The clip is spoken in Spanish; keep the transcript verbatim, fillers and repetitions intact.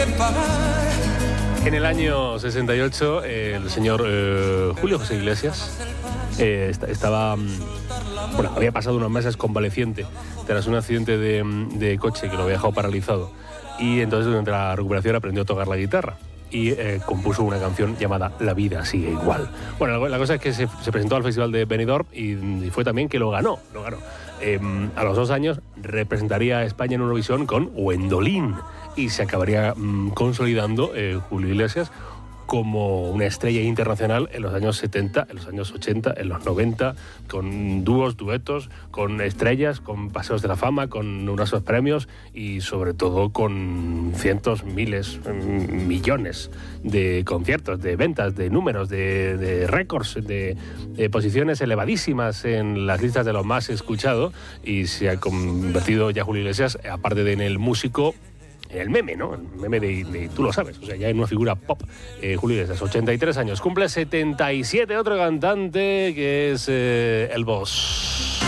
En el año sesenta y ocho, eh, el señor eh, Julio José Iglesias eh, est- estaba, bueno, había pasado unos meses convaleciente tras un accidente de, de coche que lo había dejado paralizado, y entonces durante la recuperación aprendió a tocar la guitarra y eh, compuso una canción llamada La vida sigue igual. Bueno, la, la cosa es que se, se presentó al Festival de Benidorm y, y fue también que lo ganó, lo ganó. Eh, a los dos años representaría a España en Eurovisión con Wendolin y se acabaría mmm, consolidando eh, Julio Iglesias como una estrella internacional en los años setenta, en los años ochenta, en los noventa, con dúos, duetos, con estrellas, con paseos de la fama, con unos premios y sobre todo con cientos, miles, millones de conciertos, de ventas, de números, de, de récords, de, de posiciones elevadísimas en las listas de los más escuchados, y se ha convertido ya Julio Iglesias, aparte de en el músico, el meme, ¿no? El meme de, de tú lo sabes, o sea, ya en una figura pop. Eh, Julio Iglesias, ochenta y tres años, cumple setenta y siete otro cantante que es eh, el Boss.